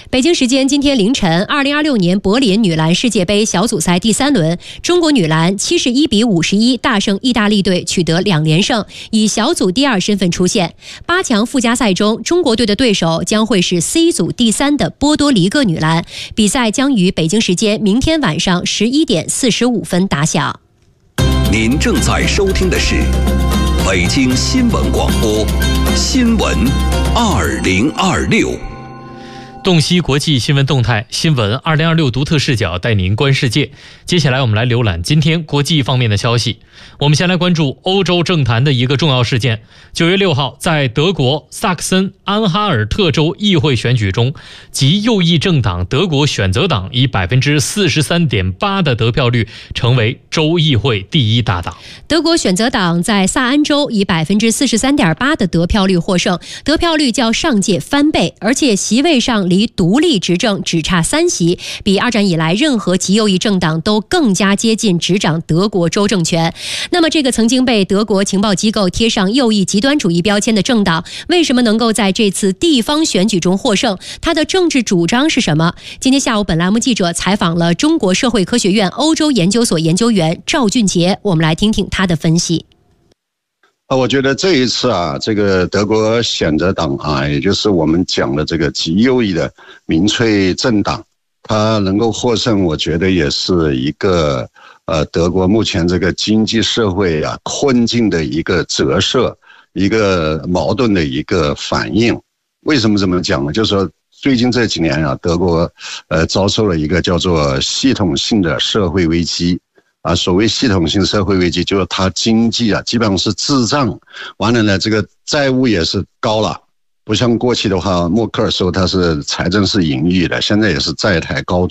北京时间今天凌晨，2026年柏林女篮世界杯小组赛第3轮，中国女篮71比51大胜意大利队，取得2连胜，以小组第2身份出现。8强附加赛中，中国队的对手将会是 C 组第3的波多黎各女篮。比赛将于北京时间明天晚上11点45分打响。 您正在收听的是北京新闻广播新闻2026。 洞悉国际新闻动态，新闻2026独特视角带您观世界。接下来我们来浏览今天国际方面的消息。我们先来关注欧洲政坛的一个重要事件。9月6号，在德国萨克森安哈尔特州议会选举中，极右翼政党德国选择党以 43.8% 的得票率成为州议会第1大党。 德国选择党在萨安州以 43.8% 的得票率获胜，得票率较上届翻倍，而且席位上离独立执政只差3席，比二战以来任何极右翼政党都更加接近执掌德国州政权。那么这个曾经被德国情报机构贴上右翼极端主义标签的政党，为什么能够在这次地方选举中获胜？它的政治主张是什么？今天下午，本栏目记者采访了中国社会科学院欧洲研究所研究员赵俊杰，我们来听听他的分析。 我觉得这一次这个德国选择党也就是我们讲的这个极右翼的民粹政党，它能够获胜，我觉得也是一个德国目前这个经济社会困境的一个折射，一个矛盾的一个反应。为什么这么讲呢？就是说最近这几年德国遭受了一个叫做系统性的社会危机。所谓系统性社会危机，就是它经济基本上是滞胀，完了呢，这个债务也是高了，不像过去的话，默克尔时候它是财政是盈余的，现在也是债台高筑。